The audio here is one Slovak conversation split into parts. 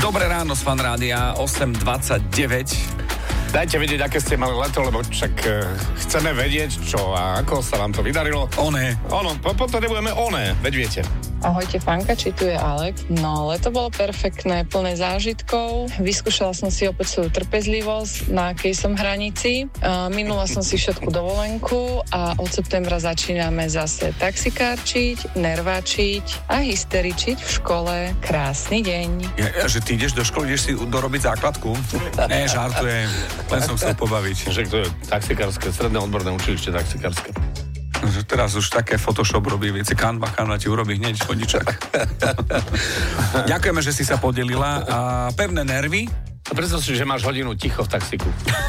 Dobré ráno z Fanrádia, 8:29. Dajte vedieť, aké ste mali leto, lebo však chceme vedieť, čo a ako sa vám to vydarilo. Potrebujeme veď viete. Ahojte fankači, tu je Alek. No, leto bolo perfektné, plné zážitkov. Vyskúšala som si opäť svoju trpezlivosť, na akej som hranici. Minula som si všetku dovolenku a od septembra začíname zase taxikárčiť, nervačiť a hysteričiť v škole. Krásny deň. Že ty ideš do školy, ideš si dorobiť základku? Ne, žartujem. Len som chcel pobaviť. Že to je taxikárske, stredné odborné učilište taxikárske. Že teraz už také Photoshop robí, viete, Canva ti urobí hneď chodičak. Ďakujeme, že si sa podelila a pevné nervy. Predstav si, že máš hodinu ticho v taxiku.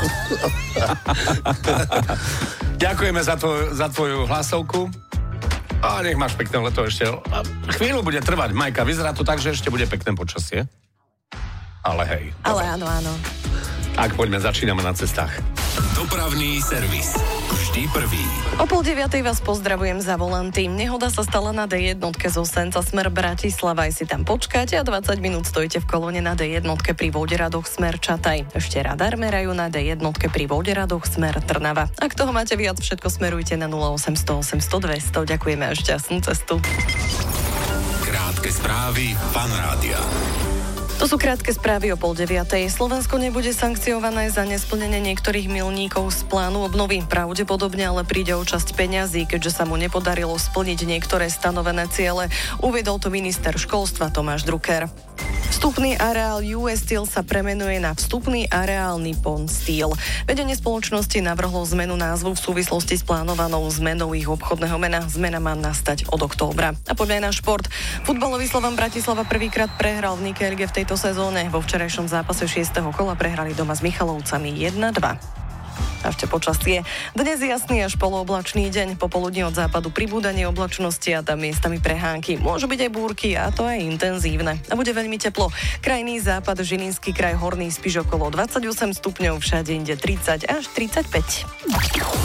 Ďakujeme za tvoju hlasovku. A nech máš pekné leto ešte. Chvíľu bude trvať, Majka. Vyzerá to tak, že ešte bude pekné počasie. Ale hej. Ale áno. Tak poďme, začíname na cestách. Dopravný servis. Vždy prvý. O 8:30 vás pozdravujem za volanty. Nehoda sa stala na D1 zo Senca smer Bratislava. Aj si tam počkáte a 20 minút stojíte v kolóne na D1 pri Voderadoch smer Čataj. Ešte radar merajú na D1 pri Voderadoch smer Trnava. Ak toho máte viac, všetko smerujte na 0800 800 200. Ďakujeme a šťastnú cestu. Krátke správy Fanrádia. To sú krátke správy o 8:30. Slovensko nebude sankciované za nesplnenie niektorých milníkov z plánu obnovy. Pravdepodobne ale príde o časť peňazí, keďže sa mu nepodarilo splniť niektoré stanovené ciele. Uviedol to minister školstva Tomáš Drucker. Vstupný areál US Steel sa premenuje na vstupný areál Nippon Steel. Vedenie spoločnosti navrhlo zmenu názvu v súvislosti s plánovanou zmenou ich obchodného mena. Zmena má nastať od októbra. A poďme aj na šport. Futbalový Slovan Bratislava prvýkrát prehral v Nike Lige v tejto sezóne. Vo včerajšom zápase 6. kola prehrali doma s Michalovcami 1-2. A ešte počasie. Dnes jasný až polooblačný deň. Popoludní od západu pribúdanie oblačnosti a tam miestami prehánky. Môžu byť aj búrky a to aj intenzívne. A bude veľmi teplo. Krajný západ, Žilinský kraj, Horný Spiš okolo 28 stupňov, všade inde 30 až 35.